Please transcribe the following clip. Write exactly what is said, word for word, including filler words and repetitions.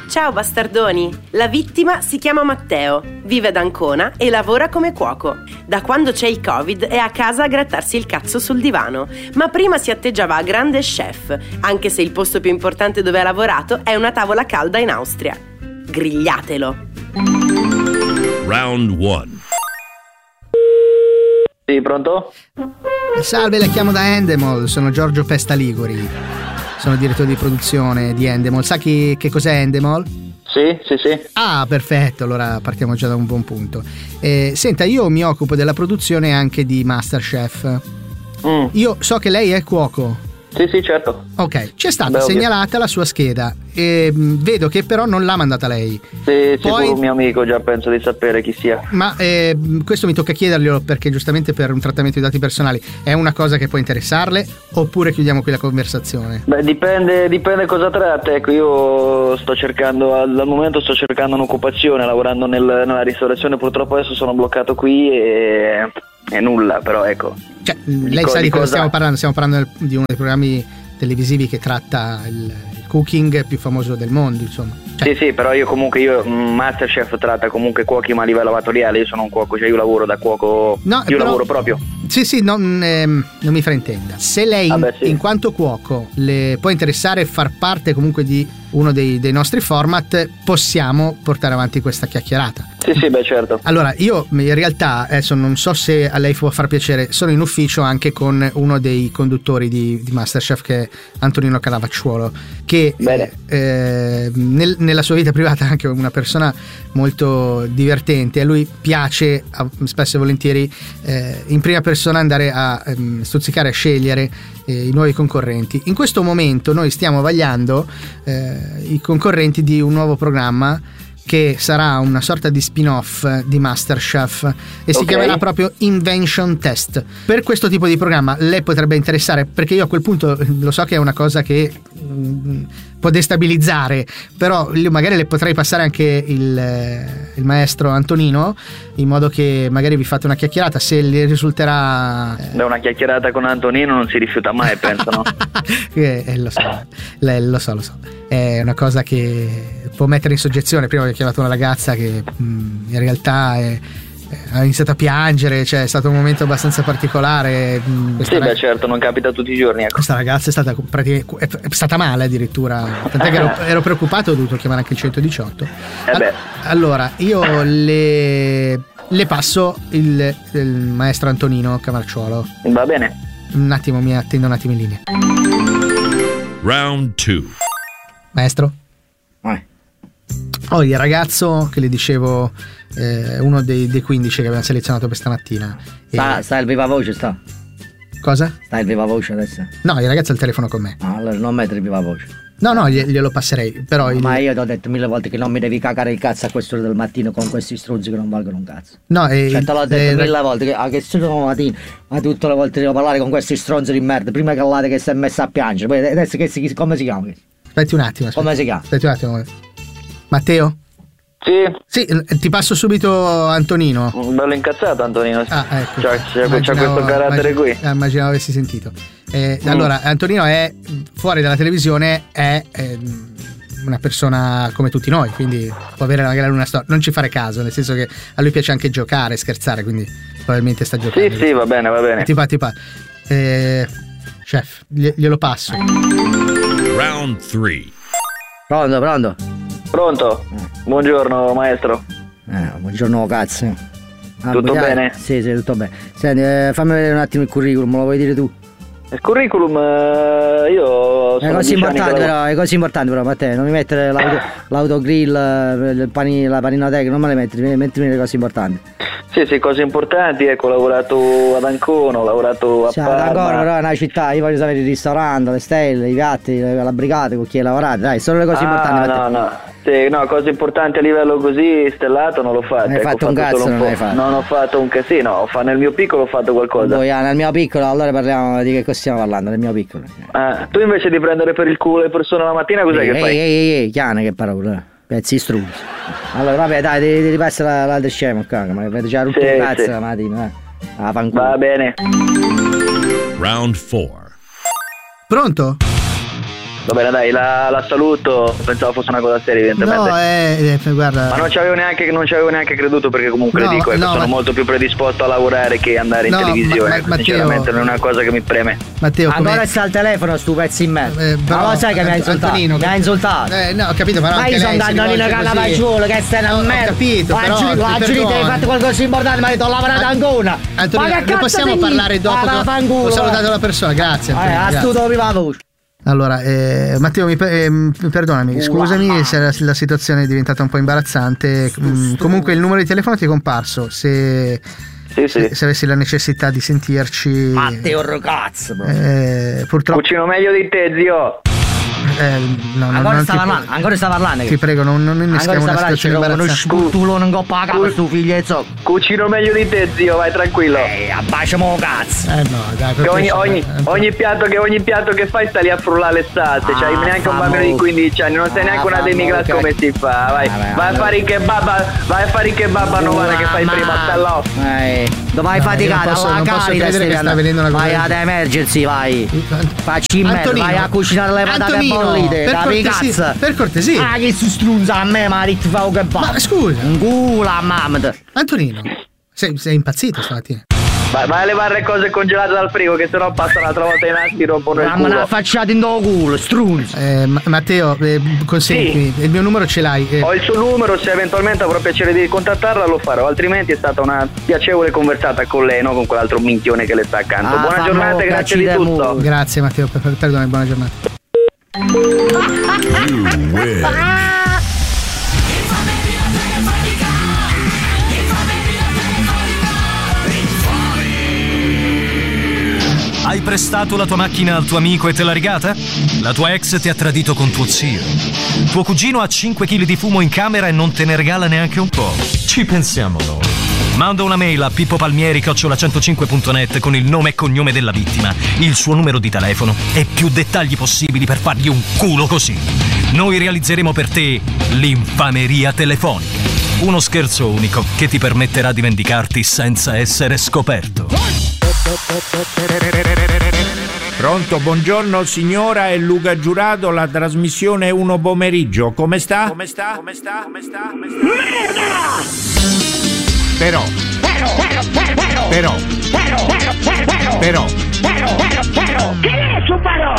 Ciao bastardoni! La vittima si chiama Matteo, vive ad Ancona e lavora come cuoco. Da quando c'è il Covid è a casa a grattarsi il cazzo sul divano, ma prima si atteggiava a grande chef, anche se il posto più importante dove ha lavorato è una tavola calda in Austria. Grigliatelo! Round one. Sì, pronto? Salve, la chiamo da Endemol, sono Giorgio Pestaligori. Sono direttore di produzione di Endemol. Sa chi, che cos'è Endemol? Sì, sì, sì. Ah, perfetto, allora partiamo già da un buon punto. Eh, senta, io mi occupo della produzione anche di MasterChef. Mm. Io so che lei è cuoco. Sì, sì, certo. Ok, c'è stata Beh, segnalata ovvio. la sua scheda e mh, vedo che però non l'ha mandata lei. Sì, Poi... sicuro un mio amico, già penso di sapere chi sia. Ma eh, questo mi tocca chiederglielo perché giustamente per un trattamento di dati personali è una cosa che può interessarle oppure chiudiamo qui la conversazione? Beh, dipende, dipende cosa tratta. Ecco, io sto cercando, al, al momento sto cercando un'occupazione, lavorando nel, nella ristorazione, purtroppo adesso sono bloccato qui e, e nulla, però ecco. Cioè, lei co- sa di cosa cosa stiamo parlando? Stiamo parlando del, di uno dei programmi televisivi che tratta il, il cooking più famoso del mondo, insomma. Cioè, sì, sì, però io comunque, io MasterChef tratta comunque cuochi ma a livello amatoriale, io sono un cuoco, cioè io lavoro da cuoco, no, io però, lavoro proprio. Sì, sì, non, ehm, non mi fraintenda. Se lei, Vabbè, sì. in quanto cuoco, le può interessare far parte comunque di uno dei, dei nostri format, possiamo portare avanti questa chiacchierata. Sì, sì, beh, certo. Allora, io in realtà adesso non so se a lei può far piacere, sono in ufficio anche con uno dei conduttori di, di MasterChef, che è Antonino Calavacciuolo, che eh, nel, nella sua vita privata è anche una persona molto divertente. A lui piace spesso e volentieri eh, in prima persona andare a ehm, stuzzicare, a scegliere eh, i nuovi concorrenti. In questo momento noi stiamo vagliando eh, i concorrenti di un nuovo programma che sarà una sorta di spin-off di MasterChef e si okay. chiamerà proprio Invention Test. Per questo tipo di programma lei potrebbe interessare, perché io a quel punto lo so che è una cosa che mh, può destabilizzare, però magari le potrei passare anche il, il maestro Antonino, in modo che magari vi fate una chiacchierata, se le risulterà... Beh, una chiacchierata con Antonino non si rifiuta mai, penso, no? eh, eh, lo so, le, lo so, lo so. È una cosa che può mettere in soggezione. Prima ho chiamato una ragazza che mh, in realtà è, ha iniziato a piangere, cioè è stato un momento abbastanza particolare. Sì, rag... beh, certo, non capita tutti i giorni, ecco. Questa ragazza è stata praticamente è stata male addirittura, tant'è che ero, ero preoccupato, ho dovuto chiamare anche il centodiciotto. Eh beh. Allora, io le, le passo il, il maestro Antonino Cavalciuolo. Va bene. Un attimo, mi attendo un attimo in linea. Round two. Maestro? Vai. Oh, il ragazzo che le dicevo, eh, uno dei, dei quindici che abbiamo selezionato per stamattina. Sta, e... sta il viva voce, sta. Cosa? Sta il viva voce adesso? No, il ragazzo ha il telefono con me. Ah, allora non mettere il viva voce. No, no, glielo passerei, però... Il... Ma io ti ho detto mille volte che non mi devi cagare il cazzo a quest'ora del mattino con questi stronzi che non valgono un cazzo. No, e... Cioè, te l'ho detto eh, mille volte che a che sono mattino, ma tutte le volte devo parlare con questi stronzi di merda, prima che l'ate che si è messa a piangere, poi adesso che si... come si chiama? Aspetti un attimo. Aspetti. Come si chiama? Aspetti un attimo. Matteo? Sì. Sì, ti passo subito Antonino. Bello incazzato Antonino. Ah, ecco. C'ha, c'ha, c'ha questo carattere immagino, qui. Immaginavo avessi sentito. Eh, mm. Allora, Antonino è fuori dalla televisione, è eh, una persona come tutti noi, quindi può avere magari una storia. Non ci fare caso, nel senso che a lui piace anche giocare, scherzare, quindi probabilmente sta giocando. Sì, sì, va bene, va bene. Ti fa, ti fa. Eh, chef, glielo passo. Round three. Pronto, pronto? Pronto? Buongiorno maestro. Eh, buongiorno cazzo. Ah, tutto buia... bene? Sì, sì, tutto bene. Senti, eh, fammi vedere un attimo il curriculum, me lo vuoi dire tu? Il curriculum, eh, io sono è così importante però, la... è così importante però, Matteo, non mi mettere l'auto, l'autogrill, il panino, la paninoteca, non me le metti, mettimi le cose importanti. Sì, sì, cose importanti, ecco, ho lavorato ad Ancona, ho lavorato a sì, Parma. Ad Ancona però è una città, io voglio sapere il ristorante, le stelle, i piatti, la brigata con chi hai lavorato, dai, sono le cose ah, importanti. No, Matteo. no, sì, no, cose importanti a livello così stellato non l'ho fatto. Non hai ecco, fatto ho un fatto cazzo, un non hai fatto. Non ho fatto un casino, ho fatto, nel mio piccolo ho fatto qualcosa. Poi, ah, nel mio piccolo, allora parliamo di che cosa stiamo parlando, nel mio piccolo. Ah, tu invece di prendere per il culo le persone la mattina cos'è ehi, che ehi, fai? Ehi, ehi, ehi, chiane che parola, pezzi struzzi. Allora, vabbè, dai, ti, ti ripassa la, l'altro scemo, caga, ma avete già rotto sì, un cazzo sì. la mattina, eh. Ah, fanculo. Va bene. Round four. Pronto? Va bene, dai, la, la saluto. Pensavo fosse una cosa seria, evidentemente. No, eh, eh, guarda. Ma non ci avevo neanche, non ci avevo neanche creduto, perché comunque no, le dico, ecco, no, sono ma... molto più predisposto a lavorare che andare in no, televisione. ma, ma, sinceramente, Matteo, non è una cosa che mi preme. Matteo, come... ancora sta al telefono, stu pezzi in merda. Eh, però, ma lo sai che mi ha insultato? Antonino, mi ha insultato. Eh, no, ho capito, però ma anche io sono lei si Antonino rivolge Cannavacciuolo, che stai una no, merda. Ho capito, ma però oggi, oggi ti hai fatto qualcosa di importante, ma hai detto ho lavorato ancora. Antonino, ma che ne possiamo ti parlare dopo? ah, che ho, ho salutato la persona, grazie. Eh, astuto viva voce. Allora, eh, Matteo, mi, eh, perdonami, scusami se la, la situazione è diventata un po' imbarazzante. Mm, comunque il numero di telefono ti è comparso. Se, sì, sì. se, se avessi la necessità di sentirci. Matteo ragazzo, eh, purtroppo. Cucino meglio di te, zio. Eh, no, ancora, non sta ti parlando, ancora sta parlando. Ti prego, non, non inneschiamo una situazione imbarazzante. Tu non go pagato questo figlietto. Cucino meglio di te, zio, vai tranquillo. Ehi, abbaciamo cazzo. Eh no, dai, che ogni, ogni, ogni, piatto che, ogni piatto che fai sta lì a frullare le salse. Ah, c'hai neanche un bambino di quindici anni, non sei ah, neanche una demigrassa come si fa. Vai, vabbè, vai a fare i kebab, vai a fare i kebab a Novara che fai prima, stello. Eh, dove hai faticato alla calida stasera? Vai ad emergency, vai. Facci in merda, vai a cucinare le patate bollite. Per cortesia, per cortesia. Ah, che su strunza a me, ma ti fa che fa. Ma scusa. Un culo a mamma. Antonino, sei, sei impazzito stamattina. Vai, vai a levare le cose congelate dal frigo, che sennò passa l'altra volta in asti, rompono il culo. Ma me l'ha facciata in tuo culo, strunza. Eh, Matteo, eh, consentimi, sì. Il mio numero ce l'hai. Eh. Ho il suo numero, se eventualmente avrò piacere di contattarla lo farò, altrimenti è stata una piacevole conversata con lei, non con quell'altro minchione che le sta accanto. Ah, buona giornata, grazie di tutto. Grazie Matteo, per, per, perdona, buona giornata. You win. Hai prestato la tua macchina al tuo amico e te l'ha rigata? La tua ex ti ha tradito con tuo zio. Tuo cugino ha cinque chili di fumo in camera e non te ne regala neanche un po'. Ci pensiamo noi. Manda una mail a pippopalmieri chiocciola centocinque punto net con il nome e cognome della vittima, il suo numero di telefono e più dettagli possibili per fargli un culo così. Noi realizzeremo per te l'infameria telefonica. Uno scherzo unico che ti permetterà di vendicarti senza essere scoperto. Pronto, buongiorno signora, è Luca Giurato, la trasmissione Uno Pomeriggio. Come sta? Come sta? Come sta? Come sta? Come sta? Merda! Però, però, però, però, però, però, però, però, però, però, però, che è su però?